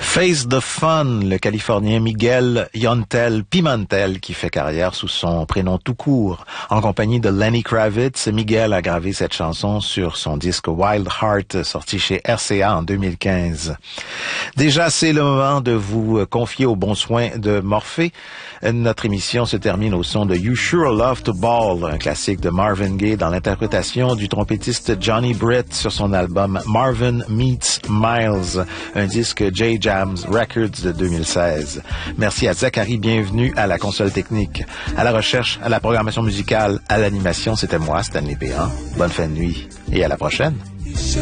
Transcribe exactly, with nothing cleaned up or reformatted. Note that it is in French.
Face the Fun, le Californien Miguel Yontel Pimentel qui fait carrière sous son prénom tout court. En compagnie de Lenny Kravitz, Miguel a gravé cette chanson sur son disque Wild Heart, sorti chez R C A en deux mille quinze. Déjà, c'est le moment de vous confier aux bons soins de Morphée. Notre émission se termine au son de You Sure Love to Ball, un classique de Marvin Gaye dans l'interprétation du trompettiste Johnny Britt sur son album Marvin Meets Miles, un disque J Jams Records de deux mille seize. Merci à Zachary, bienvenue à la console technique. À la recherche, à la programmation musicale, à l'animation, c'était moi, Stanley Béant. Bonne fin de nuit et à la prochaine.